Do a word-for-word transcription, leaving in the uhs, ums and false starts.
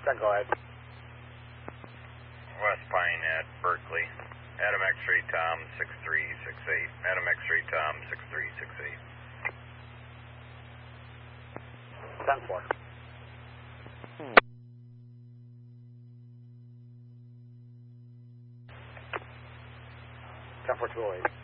Then go ahead. West Pine at Berkeley. Adam X-ray Tom six three six eight. Adam X-ray Tom six three six eight. ten four. ten four two oh eight.